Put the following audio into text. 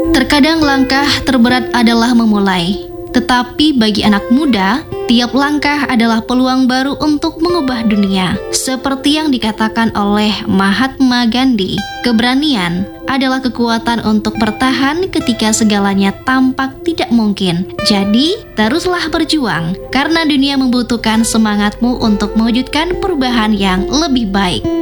Terkadang langkah terberat adalah memulai, tetapi bagi anak muda, tiap langkah adalah peluang baru untuk mengubah dunia. Seperti yang dikatakan oleh Mahatma Gandhi, keberanian adalah kekuatan untuk bertahan ketika segalanya tampak tidak mungkin. Jadi, teruslah berjuang, karena dunia membutuhkan semangatmu untuk mewujudkan perubahan yang lebih baik.